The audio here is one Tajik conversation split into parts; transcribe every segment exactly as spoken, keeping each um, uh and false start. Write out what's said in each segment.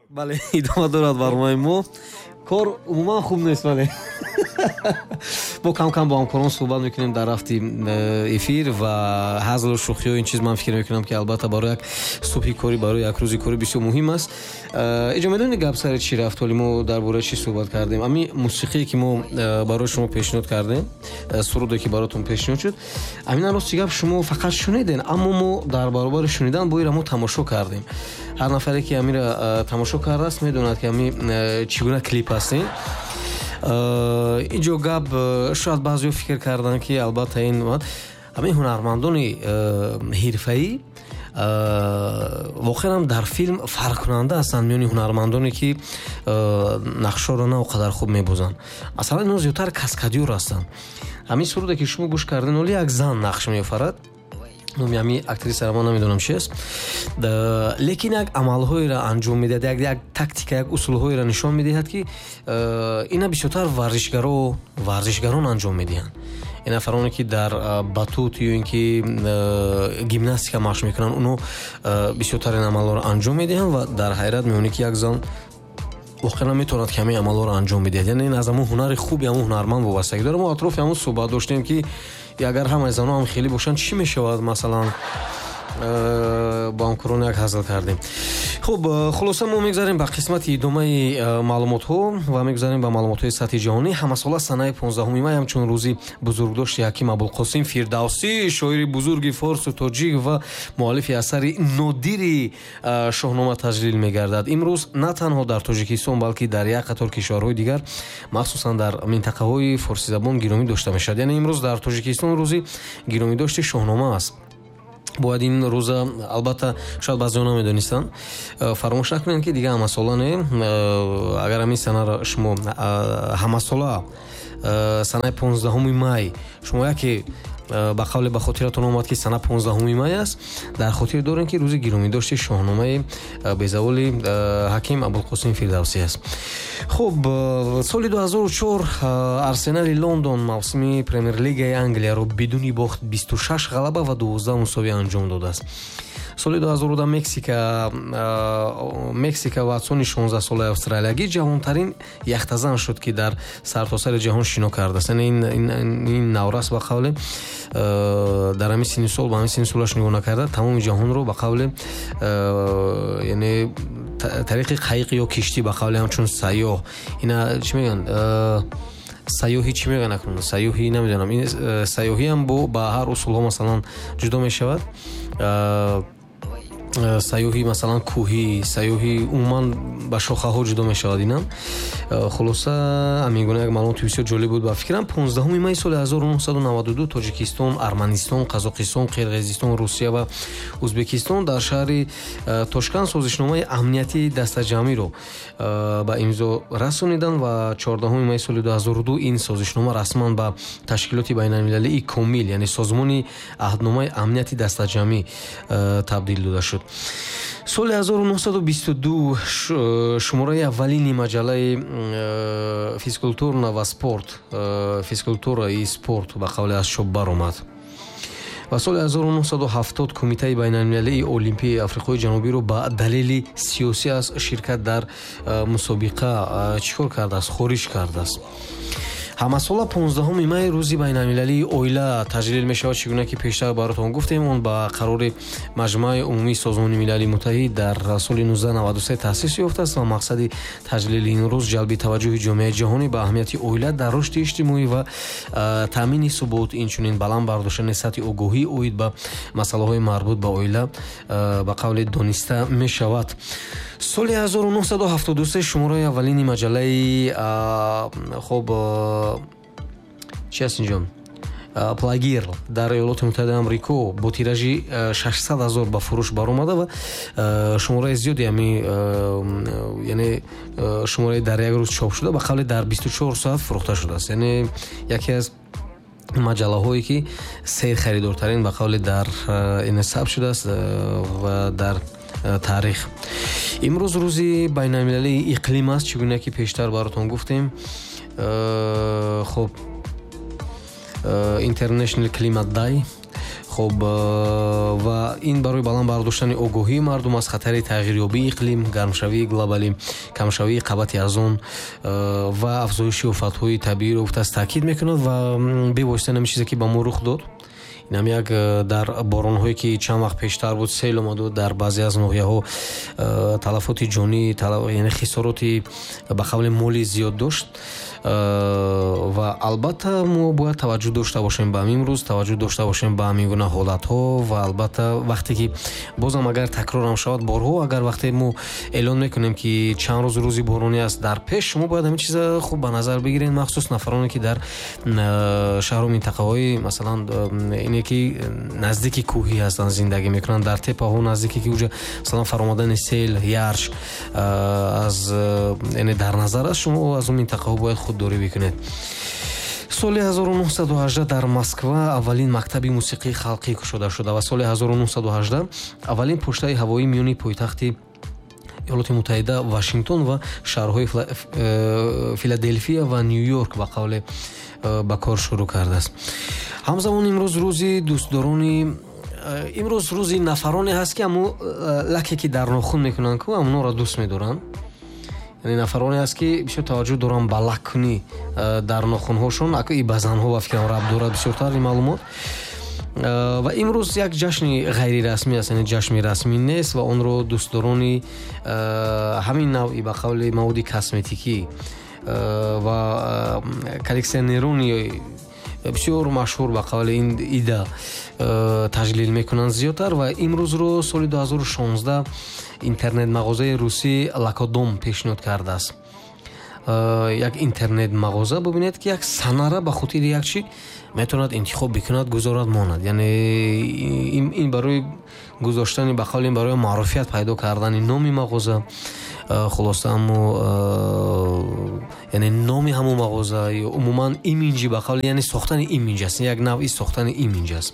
бале, идома дорад барномаи мо. Кор умуман хуб нест, вале мо кам-кам бо ҳамкорон суҳбат мекунем дар рафти эфир ва ҳазлу шӯхиҳо ин чиз ман фикр мекунам ки албатта барои як субҳи корӣ, барои як рӯзи корӣ бисёр муҳим аст. иҷо медонед гап сари чӣ рафт? Оли мо дар бораи чӣ суҳбат кардем? Ами мусиқие ки мо барои шумо пешниҳод кардем, суруде ки баротон пешниҳод шуд, амина рости гап шумо фақат шуниден, аммо мо дар баробари шунидан бо ира мо тамошо кардем. ҳар нафаре ки амира тамошо кардааст медонад ки ами чӣ гуна клип ҳастин. иҷо гап шояд баъзеҳо фикр кардан ки албатта ин ҳамаи ҳунармандони ҳирфаӣ воқеан дар филм фарқкунанда ҳастанд миёни ҳунармандоне ки нақшҳоро на он қадар хуб мебозанд. масалан ино зиёдтар каскадёр ҳастанд. ҳамин суруде ки шумо гӯш карден, оли як зан нақш меофарад, номи ами актрисаро ман намедонам чи аст, лекин як амалҳоеро анҷом медиҳад, як як тактика, як усулҳоеро нишон медиҳад ки ина бисёртар варзишгаро варзишгарон анҷом медиҳанд. ин нафароне ки дар батут ё ин ки гимнастика машқ мекунанд, уно бисёртар ин амалҳоро анҷом медиҳанд ва дар ҳайрат меонӣ ки як зан воқеан метавонад ки ҳамаи амалҳоро анҷом бидиҳад. яъне ин аз ҳамон ҳунари хуби ҳамон ҳунарманд вобастагӣ дорад. мо атрофи ҳамон суҳбат доштем ки агар ҳамаи занҳо ҳам хеле бошанд чӣ мешавад, масалан бо ҳамкорон як ҳазл кардем. хуб, хулоса мо мегзарем ба қисмати идомаи маълумотҳо ва мегзарем ба маълумотҳои сатҳи ҷаҳонӣ. ҳамасола санаи понздаҳуми май ҳамчун рӯзи бузургдошти ҳаким абулқосим фирдавсӣ, шоири бузурги форсу тоҷик ва муаллифи асари нодири шоҳнома таҷлил мегардад. имрӯз на танҳо дар тоҷикистон, балки дар як қатор кишварҳои дигар, махсусан дар минтақаҳои форсизабон гиромӣ дошта мешавад. яъне имрӯз дар тоҷикистон рӯзи гиромидошти шоҳнома аст. бояд ин рӯза албатта шояд баъзеҳо намедонистанд, фаромӯш накунед ки дига ҳамасола не, агар ҳамин санаро шумо ҳамасола санаи понздаҳуми май шумо яке ба қавле ба хотиратон омад ки сана понздаҳуми май аст, дар хотир дорем ки рӯзи гиромидошти шоҳномаи безаволи ҳаким абулқосим фирдавсӣ аст. хуб, соли ду ҳазору чор арсенали лондон мавсими премер-лигаи англияро бидуни бохт бисту шаш ғалаба ва дувоздаҳ мусовӣ анҷом додааст. соли ду ҳазору даҳ Мексика Мексика ва сони шонздаҳ солаи австралиягӣ ҷавонтарин яхтазан шуд ки дар сартосари ҷаҳон шино кардааст. яъне ин наврас ба қавле дар ҳамин синни сол ба ҳамин синни солаш нигоҳ накарда тамоми ҷаҳонро ба қавле яъне тариқи қайиқ ё киштӣ ба қавле ҳамчун сайёҳ, ина чӣ мегӯянд, сайёҳӣ чӣ мегӯянд акнун, сайёҳӣ намедонам, ин сайёҳӣ ҳам бо ба ҳар усулҳо масалан ҷудо мешавад. сайёҳӣ масалан кӯҳӣ, сайёҳӣ умуман ба шохаҳо ҷудо мешавад. инам хулоса ҳамин гуна як маълумоти бисёр ҷолиб буд. ба фикрам понздаҳуми май соли ҳазору нуҳсаду наваду ду тоҷикистон, арманистон, қазоқистон, қирғизистон, русия ва ӯзбекистон дар шаҳри тошкан созишномаи амнияти дастаҷамъиро ба имзо расониданд ва чордаҳуми май соли ду ҳазору ду ин созишнома расман ба ташкилоти байналмилалии комил, яъне созмони аҳдномаи амнияти дастаҷамъӣ табдил дода шуд. соли ҳазору нуҳсаду бисту ду шумораи аввалини маҷаллаи физкултура ва спорт физкултура и спорт ба қавле аз чоп баромад. ва соли ҳазору нуҳсаду ҳафтод кумитаи байналмилалии олимпияи африқои ҷанубиро ба далели сиёсӣ аз ширкат дар мусобиқа чӣ кор кардааст? хориҷ кардааст. ҳамасола понздаҳуми май рӯзи байналмилалии оила таҷлил мешавад. чӣ гуна ки пештар баротон гуфтем, он ба қарори маҷмӯаи умумии созмони милали муттаҳид дар соли нуздаҳ наваду се таъсис ёфтааст ва мақсади таҷлили ин рӯз ҷалби таваҷҷӯҳи ҷомеаи ҷаҳонӣ ба аҳамияти оила дар рушди иҷтимоӣ ва таъмини субут, инчунин баланд бардоштани сатҳи огоҳӣ оид ба масъалаҳои марбут ба оила ба қавле дониста мешавад. соли ҳазору нуҳсаду ҳафтоду се шумораи аввалини маҷаллаи хоб чӣ аст инҷо Pлагир дар Иёлоти Муттаҳидаи Амрико бо тиражи шашсад ҳазор ба фурӯш баромада ва шумораи зиёди ами яъне шумораи дар як рӯз чоп шуда ба қавле дар бисту чор соат фурӯхта шудааст. яъне яке аз маҷаллаҳое ки сер харидортарин ба қавле дар ин сабт шудааст ва дар таърих. имрӯз рӯзи байналмилалии иқлим аст, чӣ гуна ки пештар баротон гуфтем. хоб International Climate Day. خب و این برای بلند برداشتن آگاهی مردم از خطر تغییریابی اقلیم، گرمشوی گلوبالی، کمشوی قبط ارزان و افزایش آفت‌های طبیعی را تاکید میکند و به واسطه همین چیزی که با ما رخ داد، این هم یک در باران‌هایی که چند وقت پیشتر بود سیل اومد در بعضی از ناحیه‌ها تلفات جانی، یعنی خساراتی به قبل مالی زیاد داشت و البته ما باید توجه داشته باشیم به امروز، توجه داشته باشیم به همین گونه حالت‌ها و البته وقتی که بازم اگر تکرار هم شود بارها، اگر وقتی ما اعلان میکنیم که چند روز روزی بارانی است در پیش، شما باید همین چیز خوب به نظر بگیرید، مخصوص نفرانی که در شهر و منطقه‌های مثلا اینه که نزدیک کوهی هستند زندگی میکنن، در تپه‌ها نزدیکی که اونجا مثلا فرآمدن سیل، یارش از یعنی در نظر است، شما از اون منطقه‌ها باید خودداری بکنید. соли ҳазору нуҳсаду ҳаждах дар Москва аввалин мактаби мусиқии халқӣ кушода шуда ва соли ҳазору нуҳсаду ҳаждах аввалин почтаи ҳавоӣ миёни пойтахти иёлоти муттаҳида Вашингтон ва шаҳрҳои Филадельфия ва Нью-Йорк ба қавле ба кор шурӯъ кардааст. ҳамзамон имрӯз рӯзи дӯстдорони имрӯз рӯзи нафароне ҳаст ки аммо лаке ки дар нохун мекунанд ку амонро дӯст медоранд. یعنی نفرانی است که بسیار توجه دارن به لکنی در ناخن‌هاشون، اگه به زن‌ها و فکرم ربط دارد بسیارتر این معلومات. و امروز یک جشن غیر رسمی است، یعنی جشن رسمی نیست و اون رو دوستدارانی همین نوعی به قول مواد کسمتیکی و کلکسیونرانی بسیار مشهور به قول این ایده تجلیل میکنن زیادتر. و امروز رو سال دو هزار و شانزده اینترنت مغازه روسی لاکادوم پیشنهاد کرده است. یک اینترنت مغازه ببینید که یک صنعه به خاطر یک چی میتوند انتخاب بکند گذارد ماند، یعنی این این برای گذاشتن به قول این برای معرفیت پیدا کردن نام مغازه، خلاصه اما یعنی نام همون مغازه یا عموما ایمیجی به قول یعنی ساختن ایمیج است، یک نوعی ساختن ایمیج است.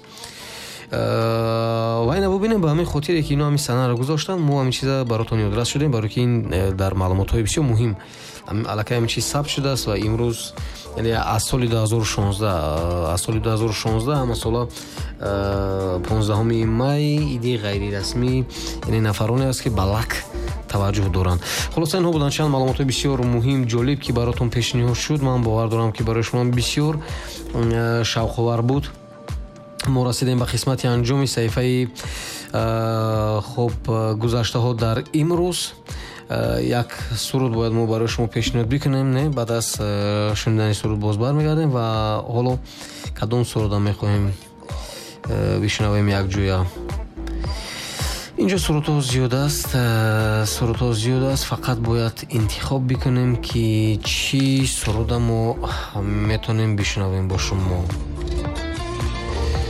و اینا ببینیم به همین خاطر که اینا همین صحنه رو گذاشتن، ما همین چیزا براتون یادداشت شدیم برای که این در معلومات‌های بسیار مهم الکی همین چیز ثبت شده است. و امروز یعنی از سال دو هزار و شانزده از سال دو هزار و شانزده هم سال پانزدهم می ایده غیر رسمی یعنی نفرانی است که بلک توجه دارند. خلاص اینها بودن چند معلومات بسیار مهم جالب که براتون پیشنهاد شد. من باور دارم که برای شما بسیار شوق‌آور بود. ما رسیدیم به قسمت انجامی صحیفه خب گذشته ها در امروز. یک سرود باید ما برای شما پیشنهاد بکنیم، نه بعد از شنیدن سرود باز برمیگردیم و حالا کدام سرود میخواهیم بشنویم یک جویا. اینجا سرودها زیاد است، سرودها زیاد است، فقط باید انتخاب بکنیم که چی سرود ما میتونیم بشنویم با شما.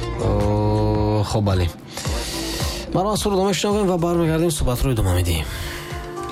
خب بله، ما را سرود میشنویم و برمیگردیم صحبت رو ادامه میدیم.